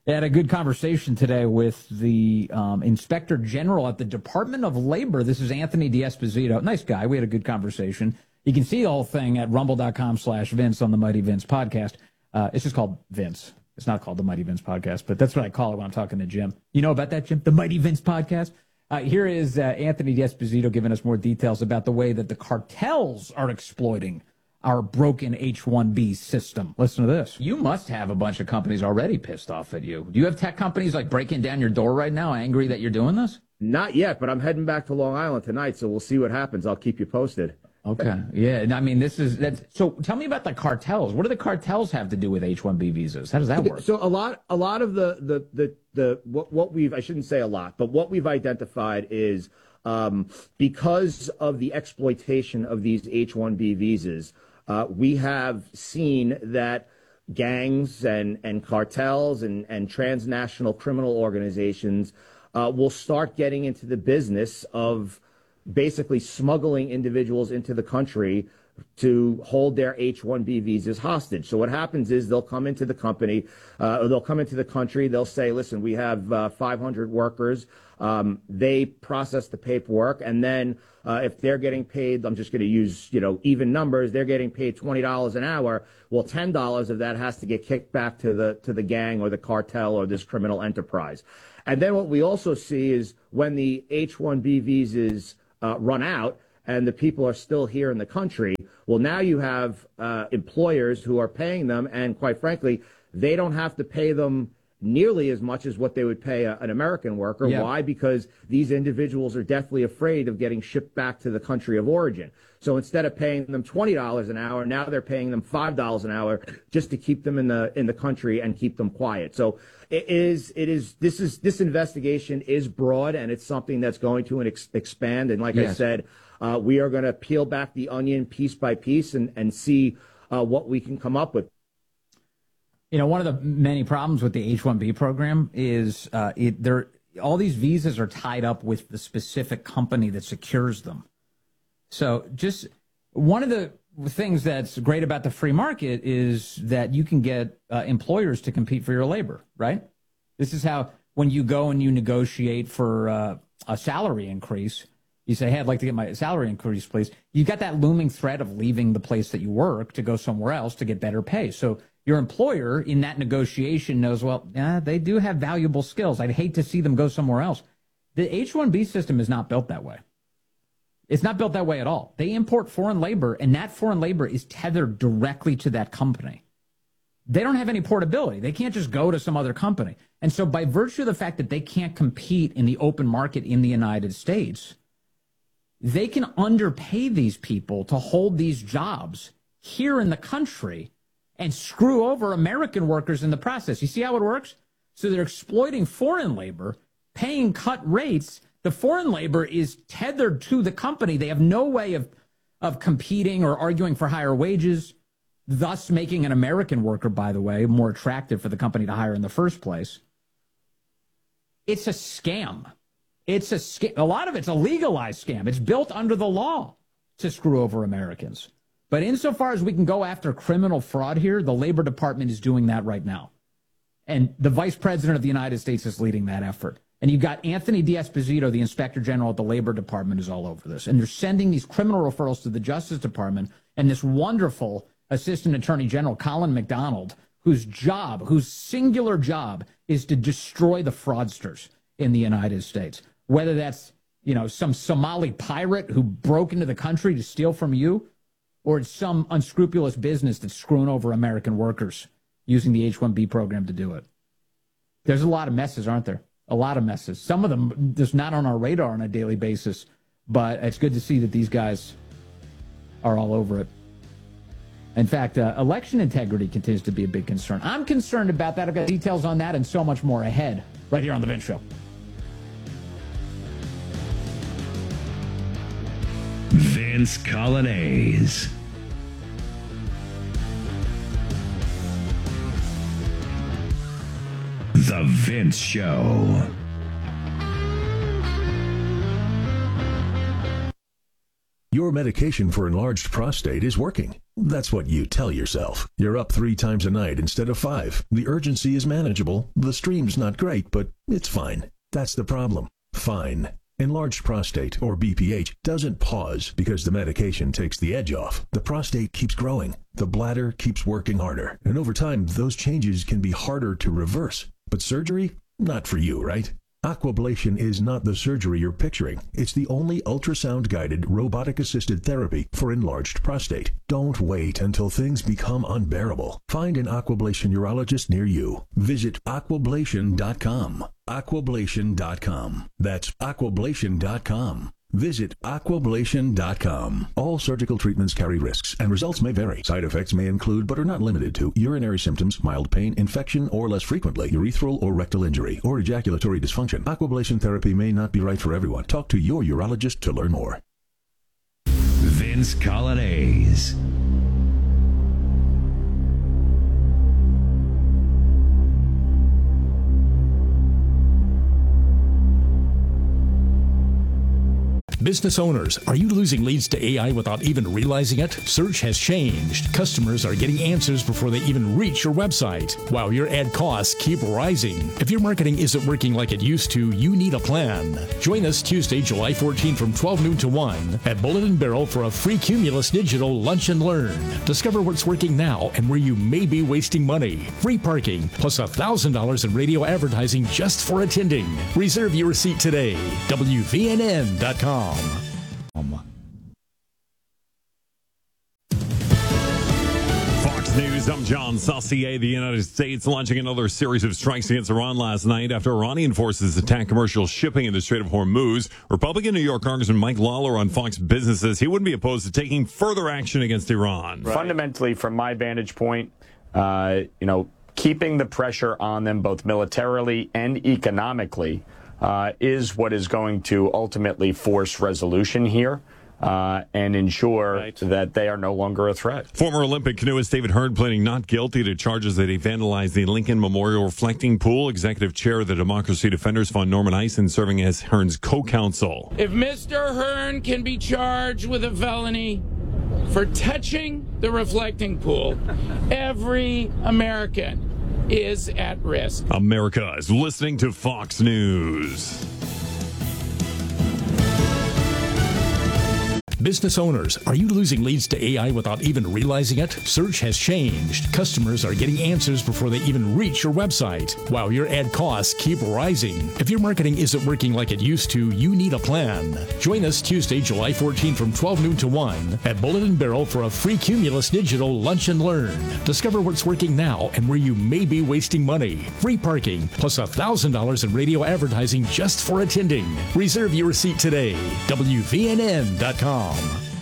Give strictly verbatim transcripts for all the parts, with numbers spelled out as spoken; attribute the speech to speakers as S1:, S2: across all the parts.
S1: I had a good conversation today with the um, Inspector General at the Department of Labor. This is Anthony D'Esposito. Nice guy. We had a good conversation. You can see the whole thing at rumble.com slash Vince on the Mighty Vince podcast. Uh, it's just called Vince. It's not called the Mighty Vince podcast, but that's what I call it when I'm talking to Jim. You know about that, Jim? The Mighty Vince podcast? Uh, here is uh, Anthony D'Esposito giving us more details about the way that the cartels are exploiting our broken H one B system. Listen to this. You must have a bunch of companies already pissed off at you. Do you have tech companies like breaking down your door right now, angry that you're doing this?
S2: Not yet, but I'm heading back to Long Island tonight, so we'll see what happens. I'll keep you posted.
S1: Okay. Yeah. I mean, this is that's so. Tell me about the cartels. What do the cartels have to do with H one B visas? How does that work?
S2: So a lot, a lot of the the the the what, what we've I shouldn't say a lot, but what we've identified is um, because of the exploitation of these H one B visas, uh, we have seen that gangs and and cartels and and transnational criminal organizations uh, will start getting into the business of basically smuggling individuals into the country to hold their H one B visas hostage. So what happens is they'll come into the company, uh, or they'll come into the country. They'll say, listen, we have uh, five hundred workers. Um, they process the paperwork. And then uh, if they're getting paid, I'm just going to use, you know, even numbers. They're getting paid twenty dollars an hour. Well, ten dollars of that has to get kicked back to the to the gang or the cartel or this criminal enterprise. And then what we also see is when the H one B visas Uh, run out and the people are still here in the country, well, now you have uh, employers who are paying them, and quite frankly, they don't have to pay them nearly as much as what they would pay a, an American worker.
S1: Yeah.
S2: Why? Because these individuals are deathly afraid of getting shipped back to the country of origin. So instead of paying them twenty dollars an hour, now they're paying them five dollars an hour just to keep them in the in the country and keep them quiet. So it is it is this is this investigation is broad, and it's something that's going to ex- expand. And like
S1: Yes.
S2: I said, uh, we are going to peel back the onion piece by piece and and see uh, what we can come up with.
S1: You know, one of the many problems with the H one B program is uh, it there all these visas are tied up with the specific company that secures them. So just one of the things that's great about the free market is that you can get uh, employers to compete for your labor, right? This is how when you go and you negotiate for uh, a salary increase, you say, hey, I'd like to get my salary increase, please. You got that looming threat of leaving the place that you work to go somewhere else to get better pay. So your employer in that negotiation knows, well, yeah, they do have valuable skills. I'd hate to see them go somewhere else. The H one B system is not built that way. It's not built that way at all. They import foreign labor, and that foreign labor is tethered directly to that company. They don't have any portability. They can't just go to some other company. And so by virtue of the fact that they can't compete in the open market in the United States, they can underpay these people to hold these jobs here in the country and screw over American workers in the process. You see how it works? So they're exploiting foreign labor, paying cut rates. The foreign labor is tethered to the company. They have no way of, of competing or arguing for higher wages, thus making an American worker, by the way, more attractive for the company to hire in the first place. It's a scam. It's a scam. A lot of it's a legalized scam. It's built under the law to screw over Americans. But insofar as we can go after criminal fraud here, the Labor Department is doing that right now. And the Vice President of the United States is leading that effort. And you've got Anthony D'Esposito, the Inspector General at the Labor Department, is all over this. And they're sending these criminal referrals to the Justice Department. And this wonderful Assistant Attorney General, Colin McDonald, whose job, whose singular job is to destroy the fraudsters in the United States. Whether that's, you know, some Somali pirate who broke into the country to steal from you, or it's some unscrupulous business that's screwing over American workers using the H one B program to do it. There's a lot of messes, aren't there? A lot of messes. Some of them just not on our radar on a daily basis, but it's good to see that these guys are all over it. In fact, uh, election integrity continues to be a big concern. I'm concerned about that. I've got details on that and so much more ahead right here on The Vince Show.
S3: Vince Coglianese. The Vince Show.
S4: Your medication for enlarged prostate is working. That's what you tell yourself. You're up three times a night instead of five. The urgency is manageable. The stream's not great, but it's fine. That's the problem. Fine. Enlarged prostate, or B P H, doesn't pause because the medication takes the edge off. The prostate keeps growing. The bladder keeps working harder. And over time, those changes can be harder to reverse. But surgery? Not for you, right? Aquablation is not the surgery you're picturing. It's the only ultrasound-guided, robotic-assisted therapy for enlarged prostate. Don't wait until things become unbearable. Find an Aquablation urologist near you. Visit aquablation dot com. aquablation dot com. That's aquablation dot com. Visit aquablation dot com. All surgical treatments carry risks, and results may vary. Side effects may include, but are not limited to, urinary symptoms, mild pain, infection, or less frequently, urethral or rectal injury, or ejaculatory dysfunction. Aquablation therapy may not be right for everyone. Talk to your urologist to learn more.
S3: Vince Coglianese.
S5: Business owners, are you losing leads to A I without even realizing it? Search has changed. Customers are getting answers before they even reach your website, while your ad costs keep rising. If your marketing isn't working like it used to, you need a plan. Join us Tuesday, July fourteenth from twelve noon to one at Bullet and Barrel for a free Cumulus Digital Lunch and Learn. Discover what's working now and where you may be wasting money. Free parking, plus one thousand dollars in radio advertising just for attending. Reserve your seat today. W V N N dot com.
S6: Fox News, I'm John Saucier. The United States launching another series of strikes against Iran last night after Iranian forces attacked commercial shipping in the Strait of Hormuz. Republican New York Congressman Mike Lawler on Fox Business says he wouldn't be opposed to taking further action against Iran.
S7: Right. Fundamentally, from my vantage point, uh, you know, keeping the pressure on them both militarily and economically Uh, is what is going to ultimately force resolution here uh, and ensure right. that they are no longer a threat.
S6: Former Olympic canoeist David Hearn pleading not guilty to charges that he vandalized the Lincoln Memorial reflecting pool. Executive Chair of the Democracy Defenders Fund, Norman Eisen, serving as Hearn's co-counsel.
S8: If Mister Hearn can be charged with a felony for touching the reflecting pool, every American is at risk.
S6: America is listening to Fox News.
S5: Business owners, are you losing leads to A I without even realizing it? Search has changed. Customers are getting answers before they even reach your website, while your ad costs keep rising. If your marketing isn't working like it used to, you need a plan. Join us Tuesday, July fourteenth from twelve noon to one at Bullet and Barrel for a free Cumulus Digital Lunch and Learn. Discover what's working now and where you may be wasting money. Free parking, plus one thousand dollars in radio advertising just for attending. Reserve your seat today. W V N N dot com.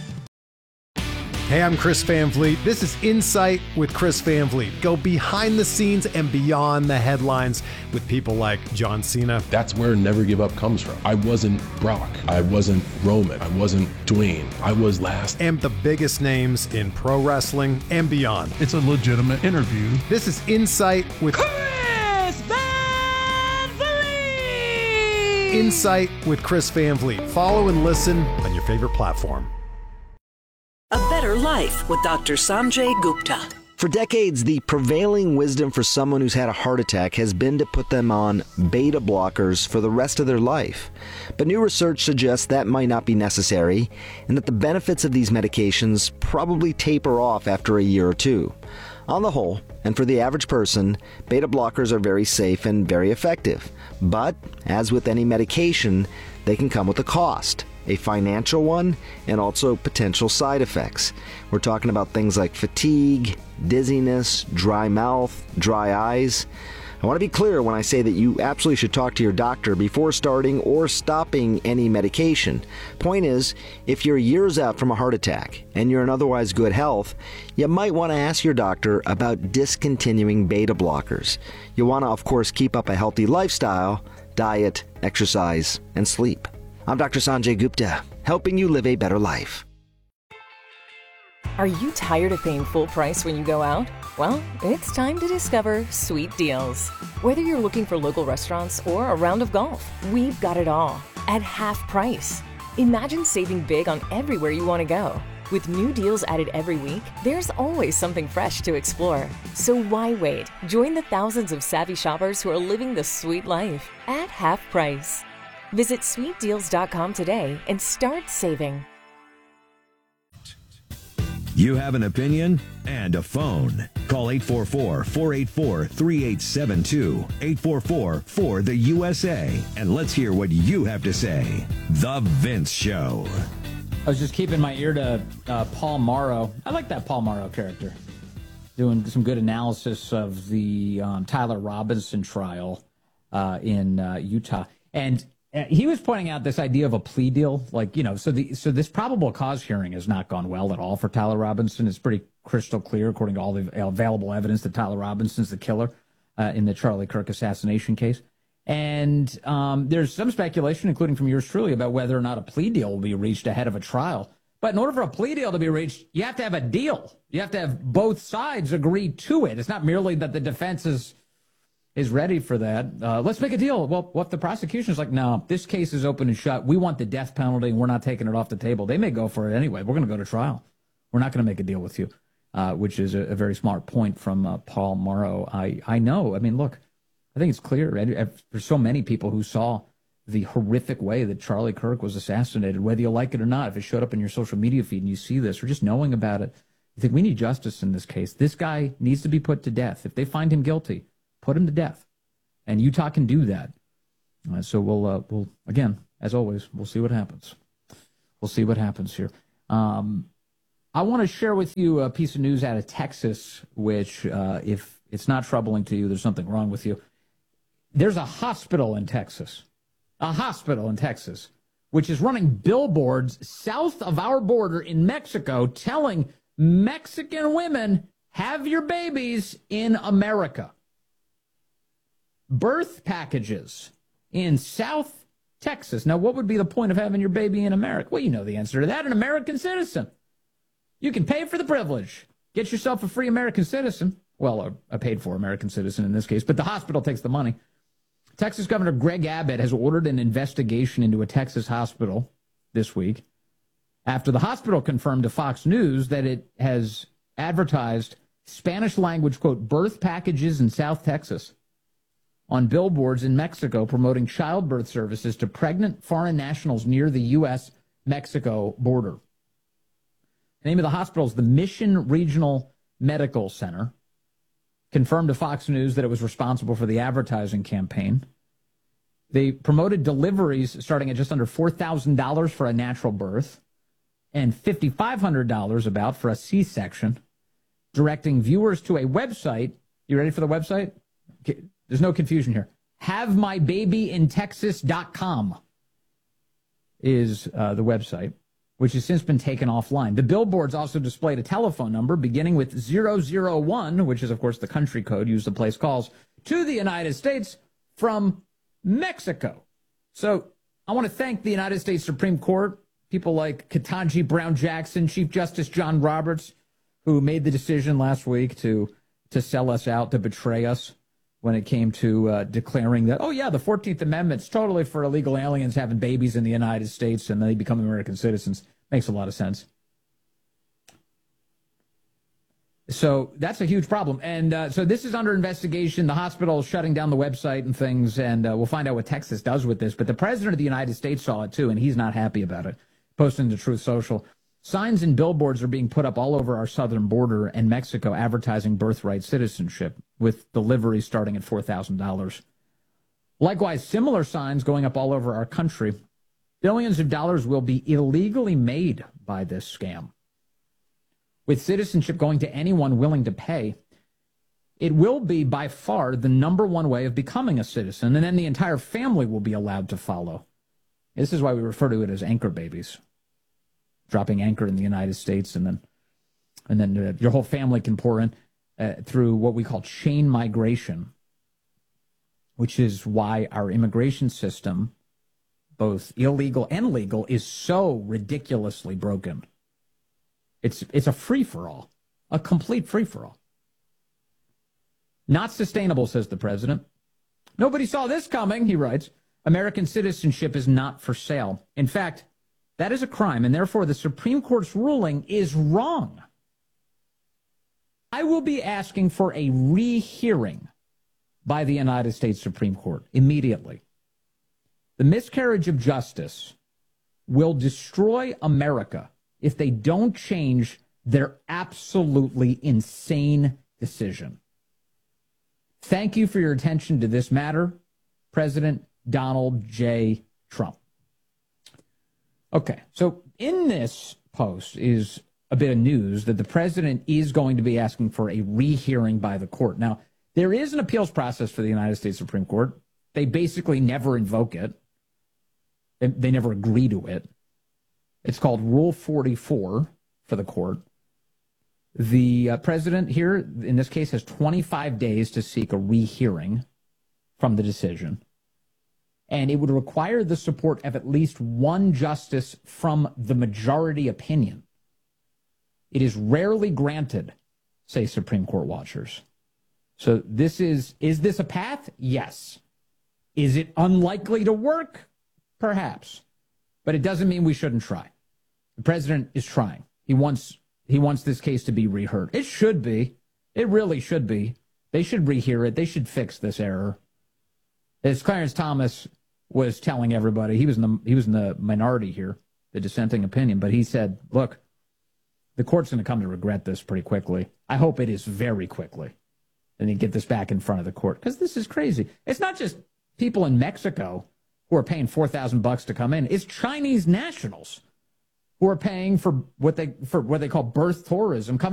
S9: Hey, I'm Chris Van Vliet. This is Insight with Chris Van Vliet. Go behind the scenes and beyond the headlines with people like John Cena.
S10: That's where Never Give Up comes from. I wasn't Brock. I wasn't Roman. I wasn't Dwayne. I was last.
S9: And the biggest names in pro wrestling and beyond.
S11: It's a legitimate interview.
S9: This is Insight with
S12: Chris Van Vliet.
S9: Insight with Chris Van Vliet. Follow and listen on your favorite platform.
S13: A Better Life with Doctor Sanjay Gupta.
S14: For decades, the prevailing wisdom for someone who's had a heart attack has been to put them on beta blockers for the rest of their life. But new research suggests that might not be necessary, and that the benefits of these medications probably taper off after a year or two. On the whole, and for the average person, beta blockers are very safe and very effective. But, as with any medication, they can come with a cost. A financial one, and also potential side effects. We're talking about things like fatigue, dizziness, dry mouth, dry eyes. I want to be clear when I say that you absolutely should talk to your doctor before starting or stopping any medication. Point is, if you're years out from a heart attack and you're in otherwise good health, you might want to ask your doctor about discontinuing beta blockers. You want to, of course, keep up a healthy lifestyle, diet, exercise, and sleep. I'm Doctor Sanjay Gupta, helping you live a better life.
S15: Are you tired of paying full price when you go out? Well, it's time to discover Sweet Deals. Whether you're looking for local restaurants or a round of golf, we've got it all at half price. Imagine saving big on everywhere you want to go. With new deals added every week, there's always something fresh to explore. So why wait? Join the thousands of savvy shoppers who are living the sweet life at half price. Visit sweet deals dot com today and start saving.
S3: You have an opinion and a phone. Call eight four four, four eight four, three eight seven two, eight four four, four the U S A, and let's hear what you have to say. The Vince Show.
S1: I was just keeping my ear to uh, Paul Morrow. I like that Paul Morrow character. Doing some good analysis of the um, Tyler Robinson trial uh, in uh, Utah. And uh, he was pointing out this idea of a plea deal. Like, you know, so the so this probable cause hearing has not gone well at all for Tyler Robinson. It's pretty crystal clear, according to all the available evidence, that Tyler Robinson's the killer uh, in the Charlie Kirk assassination case. And um, there's some speculation, including from yours truly, about whether or not a plea deal will be reached ahead of a trial. But in order for a plea deal to be reached, you have to have a deal. You have to have both sides agree to it. It's not merely that the defense is is ready for that. Uh, let's make a deal. Well, what if the prosecution is like, no, this case is open and shut. We want the death penalty, and we're not taking it off the table. They may go for it anyway. We're going to go to trial. We're not going to make a deal with you, uh, which is a, a very smart point from uh, Paul Morrow. I, I know. I mean, look, I think it's clear. For so many people who saw the horrific way that Charlie Kirk was assassinated, whether you like it or not, if it showed up in your social media feed and you see this, or just knowing about it, you think we need justice in this case. This guy needs to be put to death. If they find him guilty, put him to death. And Utah can do that. Uh, so we'll, uh, we'll, again, as always, we'll see what happens. We'll see what happens here. Um, I want to share with you a piece of news out of Texas, which, uh, if it's not troubling to you, there's something wrong with you. There's a hospital in Texas, a hospital in Texas, which is running billboards south of our border in Mexico telling Mexican women, have your babies in America. Birth packages in South Texas. Now, what would be the point of having your baby in America? Well, you know the answer to that, an American citizen. You can pay for the privilege. Get yourself a free American citizen. Well, a, a paid-for American citizen in this case, but the hospital takes the money. Texas Governor Greg Abbott has ordered an investigation into a Texas hospital this week after the hospital confirmed to Fox News that it has advertised Spanish-language, quote, birth packages in South Texas on billboards in Mexico promoting childbirth services to pregnant foreign nationals near the U S Mexico border. The name of the hospital is the Mission Regional Medical Center. Confirmed to Fox News that it was responsible for the advertising campaign. They promoted deliveries starting at just under four thousand dollars for a natural birth and five thousand five hundred dollars about for a C-section, directing viewers to a website. You ready for the website? There's no confusion here. have my baby in texas dot com is uh, the website, which has since been taken offline. The billboards also displayed a telephone number beginning with zero zero one, which is, of course, the country code used to place calls to the United States from Mexico. So I want to thank the United States Supreme Court, people like Ketanji Brown Jackson, Chief Justice John Roberts, who made the decision last week to, to sell us out, to betray us when it came to uh, declaring that, oh, yeah, the fourteenth Amendment's totally for illegal aliens having babies in the United States and they become American citizens. Makes a lot of sense. So that's a huge problem. And uh, so this is under investigation. The hospital is shutting down the website and things, and uh, we'll find out what Texas does with this. But the president of the United States saw it, too, and he's not happy about it. Posting to Truth Social. Signs and billboards are being put up all over our southern border and Mexico advertising birthright citizenship, with deliveries starting at four thousand dollars. Likewise, similar signs going up all over our country. Billions of dollars will be illegally made by this scam. With citizenship going to anyone willing to pay, it will be by far the number one way of becoming a citizen, and then the entire family will be allowed to follow. This is why we refer to it as anchor babies. Dropping anchor in the United States, and then and then uh, your whole family can pour in uh, through what we call chain migration, which is why our immigration system, both illegal and legal, is so ridiculously broken. It's it's a free-for-all, a complete free-for-all. Not sustainable, says the president. Nobody saw this coming, he writes. American citizenship is not for sale. In fact, That is a crime, and therefore the Supreme Court's ruling is wrong. I will be asking for a rehearing by the United States Supreme Court immediately. The miscarriage of justice will destroy America if they don't change their absolutely insane decision. Thank you for your attention to this matter, President Donald J. Trump. Okay, so in this post is a bit of news that the president is going to be asking for a rehearing by the court. Now, there is an appeals process for the United States Supreme Court. They basically never invoke it. They, they never agree to it. It's called Rule forty-four for the court. The uh, president here, in this case, has twenty-five days to seek a rehearing from the decision. And it would require the support of at least one justice from the majority opinion. It is rarely granted, say Supreme Court watchers. So this is, is this a path? Yes. Is it unlikely to work? Perhaps. But it doesn't mean we shouldn't try. The president is trying. He wants he wants this case to be reheard. It should be. It really should be. They should rehear it. They should fix this error. As Clarence Thomas was telling everybody, he was in the he was in the minority here, the dissenting opinion, but he said, look, the court's going to come to regret this pretty quickly. I hope it is very quickly. And then get this back in front of the court. Because this is crazy. It's not just people in Mexico who are paying four thousand bucks to come in. It's Chinese nationals who are paying for what they for what they call birth tourism, coming